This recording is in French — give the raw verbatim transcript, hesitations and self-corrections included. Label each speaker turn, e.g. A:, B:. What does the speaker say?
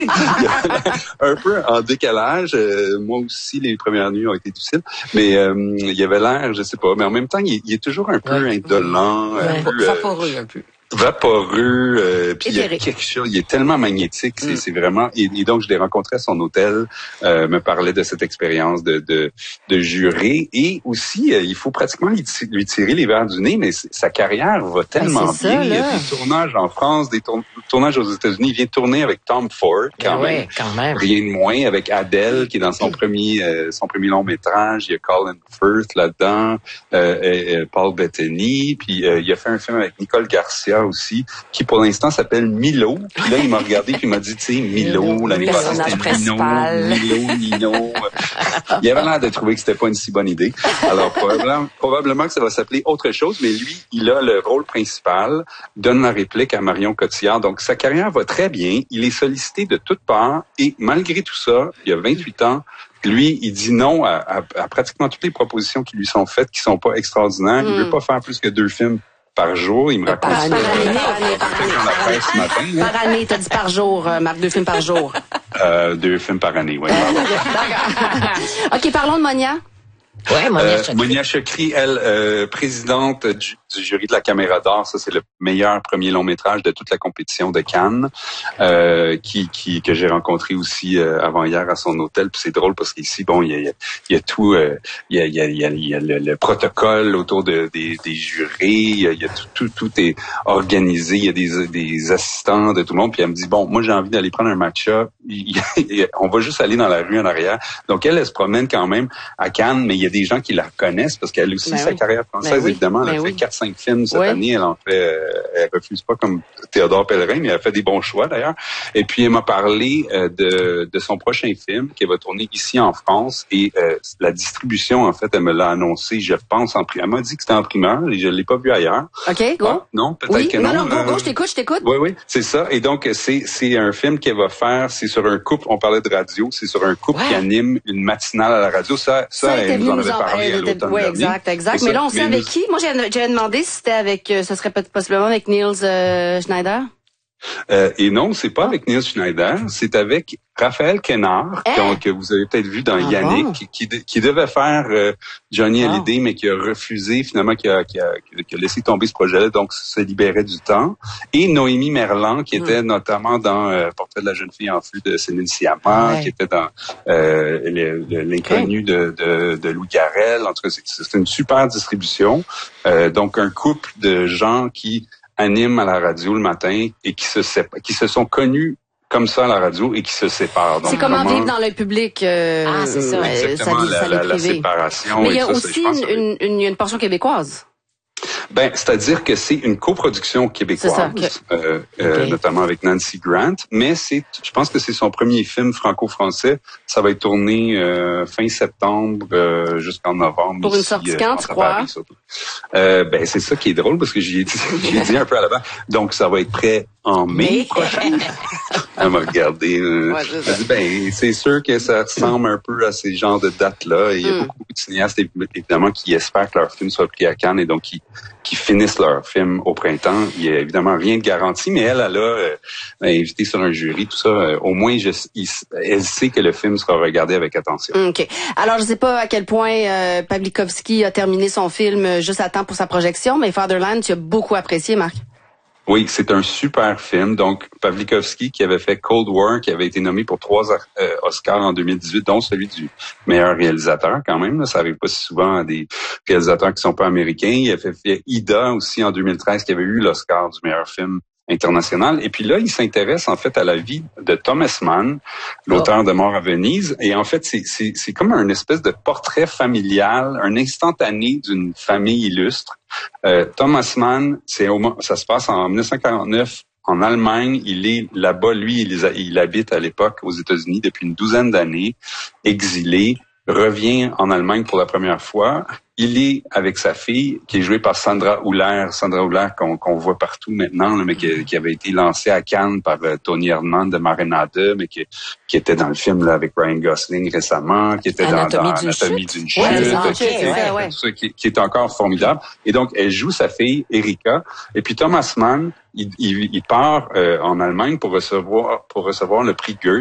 A: un peu en décalage. Euh, moi aussi, les premières nuits ont été difficiles. Mais euh, il avait l'air, je sais pas, mais en même temps, il, il est toujours un peu ouais. indolent.
B: Ouais.
A: Un peu,
B: vaporeux un peu.
A: Vaporeux, euh, puis il y a quelque chose, il est tellement magnétique, c'est, mm. c'est vraiment, et, et donc je l'ai rencontré à son hôtel, euh, me parlait de cette expérience de de, de juré, et aussi, euh, il faut pratiquement lui, lui tirer les verres du nez, mais sa carrière va tellement bien, ça, il y a des tournages en France, des tour- tournages aux États-Unis, il vient tourner avec Tom Ford, quand,
B: ouais,
A: même.
B: quand même,
A: rien de moins, avec Adele, qui est dans son mm. premier euh, son premier long métrage, il y a Colin Firth là-dedans, euh, et, et Paul Bettany, puis euh, il a fait un film avec Nicole Garcia aussi, qui pour l'instant s'appelle Milo. Puis là, il m'a regardé puis il m'a dit, tu sais, Milo, l'année passée, c'était Nino, Milo, Nino. Il avait l'air de trouver que c'était pas une si bonne idée. Alors, probablement, probablement que ça va s'appeler autre chose, mais lui, il a le rôle principal, donne la réplique à Marion Cotillard. Donc, sa carrière va très bien. Il est sollicité de toutes parts et malgré tout ça, il a vingt-huit ans, lui, il dit non à, à, à pratiquement toutes les propositions qui lui sont faites, qui sont pas extraordinaires. Mm. Il veut pas faire plus que deux films par jour. Il me raconte
B: par année,
A: par année,
B: par année,
A: ce matin, hein.
B: Par année, t'as dit par jour, Marc, deux films par jour.
A: Euh, deux films par année, oui.
B: OK, parlons de Monia.
C: Ouais, Monia Chokri.
A: Euh, Monia Chokri, elle, euh, présidente du, du jury de la Caméra d'Or, ça c'est le meilleur premier long métrage de toute la compétition de Cannes, euh, qui, qui que j'ai rencontré aussi euh, avant-hier à son hôtel. Puis c'est drôle parce qu'ici, bon, il y a, il y a, il y a tout, euh, il y a, il y a, il y a, il y a le, le protocole autour de, des, des jurés, il y a, il y a tout, tout, tout est organisé, il y a des, des assistants de tout le monde. Puis elle me dit, bon, moi j'ai envie d'aller prendre un matcha, on va juste aller dans la rue en arrière. Donc elle, elle se promène quand même à Cannes, mais il y a des gens qui la reconnaissent parce qu'elle aussi, ben sa oui. carrière française, ben oui. évidemment, elle ben a fait oui. quatre cinq films cette oui. année. Elle en fait, euh, elle refuse pas comme Théodore Pellerin, mais elle a fait des bons choix d'ailleurs. Et puis, elle m'a parlé euh, de, de son prochain film qui va tourner ici en France et euh, la distribution, en fait, elle me l'a annoncé, je pense, en primeur. Elle m'a dit que c'était en primeur et je l'ai pas vu ailleurs.
B: OK, go.
A: Ah, non, peut-être
B: oui.
A: que non.
B: Non, non,
A: euh,
B: go, go, je t'écoute, je t'écoute.
A: Oui, oui, c'est ça. Et donc, c'est, c'est un film qu'elle va faire, c'est sur un couple, on parlait de radio, c'est sur un couple ouais. qui anime une matinale à la radio. Ça, ça, ça elle nous en avait parlé à l'automne.
B: Oui, exact, exact. Mais là, on sait avec qui? Moi, j'avais, j'avais demandé si c'était avec, euh, ce serait possiblement avec Niels euh, Schneider.
A: Euh, et non, c'est pas avec Niels Schneider, c'est avec Raphaël Quenard, hey! que vous avez peut-être vu dans ah Yannick, bon? qui, qui, qui devait faire euh, Johnny oh. Hallyday, mais qui a refusé, finalement, qui a, qui a, qui a laissé tomber ce projet-là, donc ça libérait du temps. Et Noémie Merlan, qui était mm. notamment dans euh, Portrait de la jeune fille en feu de Céline Sciamma, ouais. qui était dans euh, le, le, L'inconnu okay. de, de, de Louis Garrel. En tout cas, c'est, c'est une super distribution. Euh, donc, un couple de gens qui animent à la radio le matin et qui se sépa- qui se sont connus comme ça à la radio et qui se séparent. Donc,
B: c'est comment vivre dans le public. Euh,
C: ah, c'est ça.
A: Exactement,
B: ça, ça
A: la, la, la séparation.
B: Mais il y a
A: ça,
B: aussi une, une, une, une portion québécoise.
A: Ben, c'est-à-dire que c'est une coproduction québécoise,
B: ça, okay.
A: euh, euh, okay. notamment avec Nancy Grant, mais c'est, je pense que c'est son premier film franco-français. Ça va être tourné euh, fin septembre euh, jusqu'en novembre.
B: Pour une sortie quand, tu crois?
A: Euh, ben, c'est ça qui est drôle parce que j'y ai dit, j'y ai dit un peu à l'avant. Donc, ça va être prêt en mai
B: Mais...
A: prochain. Elle m'a regardé. Euh, ouais, elle dit, ben, c'est sûr que ça ressemble un peu à ces genres de dates-là. Et il y a mm. beaucoup, beaucoup de cinéastes, évidemment, qui espèrent que leur film soit pris à Cannes et donc qui qui finissent leur film au printemps. Il y a évidemment rien de garanti, mais elle, elle a euh, invité sur un jury, tout ça. Euh, au moins, je, il, elle sait que le film sera regardé avec attention.
B: OK. Alors, je sais pas à quel point euh, Pawlikowski a terminé son film juste à temps pour sa projection, mais Fatherland, tu as beaucoup apprécié, Marc.
A: Oui, c'est un super film. Donc, Pawlikowski, qui avait fait Cold War, qui avait été nommé pour trois euh, Oscars en deux mille dix-huit, dont celui du meilleur réalisateur quand même. Là. Ça arrive pas si souvent à des réalisateurs qui sont pas américains. Il a fait, fait Ida aussi en deux mille treize, qui avait eu l'Oscar du meilleur film international. Et puis là, il s'intéresse en fait à la vie de Thomas Mann, l'auteur oh. de Mort à Venise. Et en fait, c'est, c'est, c'est comme un espèce de portrait familial, un instantané d'une famille illustre. Euh, Thomas Mann, c'est au, ça se passe en dix-neuf cent quarante-neuf en Allemagne. Il est là-bas, lui, il, il habite à l'époque aux États-Unis depuis une douzaine d'années, exilé. revient en Allemagne pour la première fois. Il est avec sa fille, qui est jouée par Sandra Hüller, Sandra Hüller qu'on, qu'on voit partout maintenant, là, mais qui, qui avait été lancée à Cannes par euh, Tony Erdmann de Marinade, mais qui, qui était dans le film là, avec Ryan Gosling récemment, qui était
C: Anatomie
A: dans, dans
C: d'une
A: Anatomie
C: chute.
A: d'une chute,
C: Ouais,
A: qui,
C: okay,
A: qui,
C: ouais,
B: ouais.
A: tout ça, qui, qui est encore formidable. Et donc, elle joue sa fille, Erika, et puis Thomas Mann, il, il, il part euh, en Allemagne pour recevoir pour recevoir le prix Goethe.